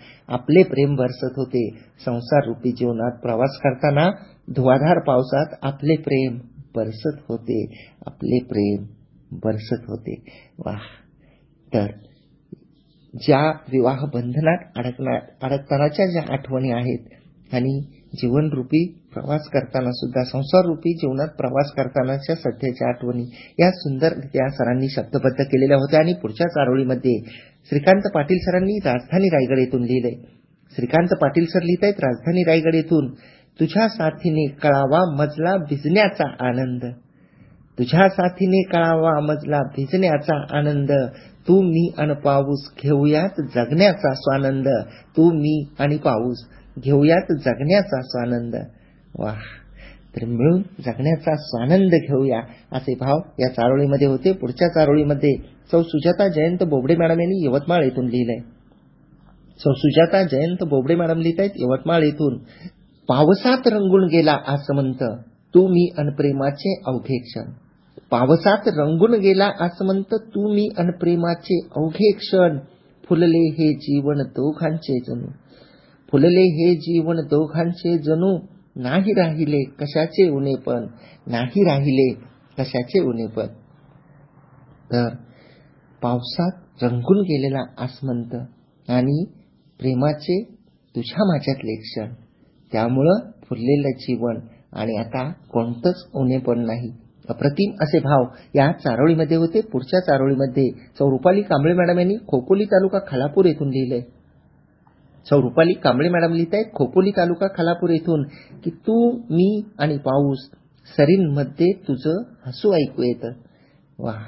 आपले प्रेम बरसत होते. संसार रूपी जीवनात प्रवास करताना धुवाधार पावसात आपले प्रेम बरसत होते. आपले प्रेम बरसत होते. वाह. तर ज्या विवाह बंधनात अडकतानाच्या ज्या आठवणी आहेत आणि जीवनरूपी प्रवास करताना सुद्धा संसार रूपी जीवनात प्रवास करतानाच्या सध्याच्या आठवणी या सुंदररित्या सरांनी शब्दबद्ध केलेल्या होत्या. आणि पुढच्या चारोळीमध्ये श्रीकांत पाटील सरांनी राजधानी रायगड येथून लिहिलंय. श्रीकांत पाटील सर लिहित आहेत राजधानी रायगड येथून, तुझ्या साथीने कळावा मजला भिजण्याचा आनंद. तुझ्या साथीने कळावा मजला भिजण्याचा आनंद. तू मी आणि पाऊस घेऊयात जगण्याचा स्वानंद. तू मी आणि पाऊस घेऊयात जगण्याचा स्वानंद. वाह. तर मिळून जगण्याचा स्वानंद घेऊया असे भाव या चारोळीमध्ये होते. पुढच्या चारोळीमध्ये सौ सुजाता जयंत बोबडे मॅडम यांनी यवतमाळ येथून लिहिलंय. सौ सुजाता जयंत बोबडे मॅडम लिहित आहेत यवतमाळ येथून, पावसात रंगून गेला आसमंत, तू मी अन प्रेमाचे अवघे क्षण. पावसात रंगून गेला आसमंत, तू मी अन प्रेमाचे अवघे क्षण. फुलले हे जीवन दोघांचे जणू, फुलले हे जीवन दोघांचे जणू. नाही राहिले कशाचे उणेपण, नाही राहिले कशाचे उणेपण. तर पावसात रंगून गेलेला आसमंत आणि प्रेमाचे तुझ्या माझ्यातले क्षण, त्यामुळं फुललेलं जीवन आणि आता कोणतंच उणेपण नाही. अप्रतिम असे भाव या चारोळीमध्ये होते. पुढच्या चारोळीमध्ये सौ रुपाली कांबळे मॅडम यांनी खोपोली तालुका खालापूर येथून लिहिलंय. सौ रुपाली कांबळे मॅडम लिहित आहेत खोपोली तालुका खालापूर येथून, की तू मी आणि पाऊस सरींमध्ये तुझं हसू ऐकू येतं. वाह.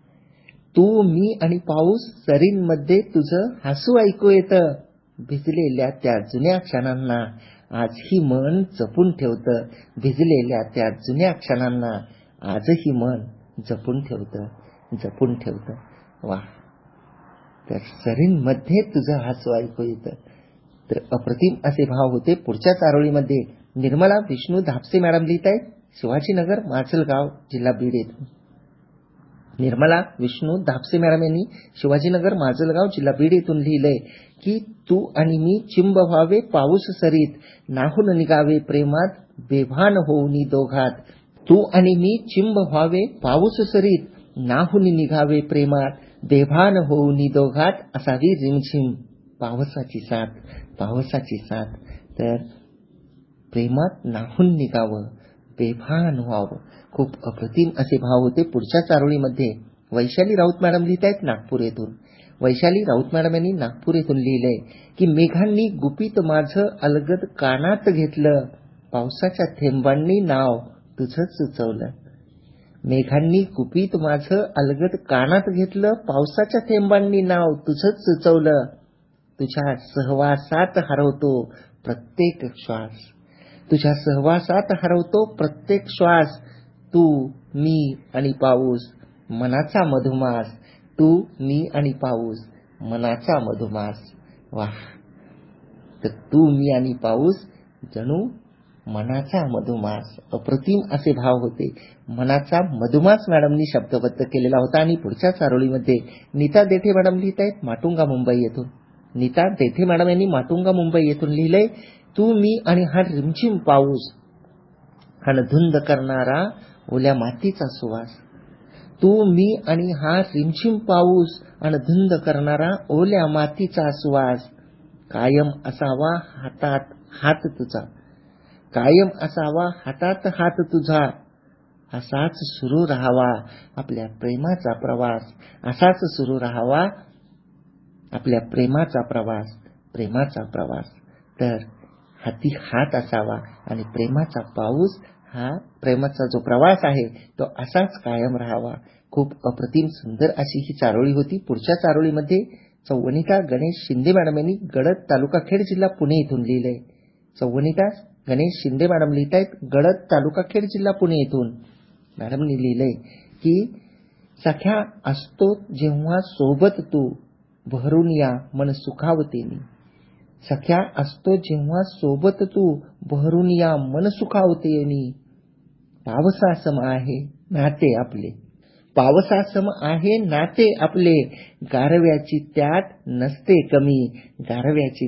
तू मी आणि पाऊस सरींमध्ये तुझं हसू ऐकू येतं. भिजलेल्या त्या जुन्या क्षणांना आजही मन जपून ठेवतं. भिजलेल्या त्या जुन्या क्षणांना आजही मन जपून ठेवतं, जपून ठेवतं. वाह. तर सरींमध्ये तुझं हसू ऐकू येतं. तर अप्रतिम असे भाव होते. पुढच्या चारोळीमध्ये निर्मला विष्णू धापसे मॅडम लिहित आहेत शिवाजीनगर माजलगाव जिल्हा बीड येथून. निर्मला विष्णू धापसे मॅडम यांनी शिवाजीनगर माजलगाव जिल्हा बीड येथून लिहिलंय, की तू आणि मी चिंब व्हावे पाऊस सरीत, नाहून निघावे प्रेमात बेभान होऊनी दोघात. तू आणि मी चिंब व्हावे पाऊस सरीत, नाहून निघावे प्रेमात बेभान होऊनी दोघात. असावी रिमझिम पावसाची साथ, पावसाची साथ. तर प्रेमात नाहून निघावं, बेभान व्हावं. खूप अप्रतिम असे भाव होते. पुढच्या चारोळीमध्ये वैशाली राऊत मॅडम लिहित आहेत नागपूर येथून. वैशाली राऊत मॅडम यांनी नागपूर येथून लिहिलंय, की मेघांनी गुपित माझं अलगद कानात घेतलं, पावसाच्या थेंबांनी नाव तुझं सुचवलं. मेघांनी गुपित माझं अलगद कानात घेतलं, पावसाच्या थेंबांनी नाव तुझंच सुचवलं. तुझ्या सहवासात हरवतो प्रत्येक श्वास, तुझ्या सहवासात हरवतो प्रत्येक श्वास. तू मी आणि पाऊस मनाचा मधुमास, तू मी आणि पाऊस मनाचा मधुमास. वाह. तर तू मी आणि पाऊस जणू मनाचा मधुमास. अप्रतिम असे भाव होते. मनाचा मधुमास मॅडमनी शब्दबद्ध केलेला होता. आणि पुढच्या चारोळीमध्ये नीता देठे मॅडम लिहित आहेत माटुंगा मुंबई येथून. नीता देठे मॅडम यांनी माटुंगा मुंबई येथून लिहिलंय, तू मी आणि हा रिमझिम पाऊस आणि धुंद करणारा ओल्या मातीचा सुवास. तू मी आणि हा रिमझिम पाऊस आणि धुंद करणारा ओल्या मातीचा सुवास. कायम असावा हातात हात तुझा, कायम असावा हातात हात तुझा. असाच सुरू राहावा आपल्या प्रेमाचा प्रवास, असाच सुरू राहावा आपल्या प्रेमाचा प्रवास, प्रेमाचा प्रवास. तर हाती हात असावा आणि प्रेमाचा पाऊस, हा प्रेमाचा जो प्रवास आहे तो असाच कायम राहावा. खूप अप्रतिम सुंदर अशी ही चारोळी होती. पुढच्या चारोळीमध्ये वनिता गणेश शिंदे मॅडम यांनी गडद तालुका खेड जिल्हा पुणे इथून लिहिलंय. वनिता गणेश शिंदे मॅडम लिहित आहेत गडद तालुका खेड जिल्हा पुणे इथून. मॅडमनी लिहिलंय, की सख्या असतो जेव्हा सोबत तू, बहरून या मन सुखावतेनी. सख्या असतो जेव्हा सोबत तू, बहरून या मन सुखावतेनी. पावसासम आहे नाते आपले, पावसासम आहे नाते आपले. गारव्याची त्यात नसते कमी, गारव्याची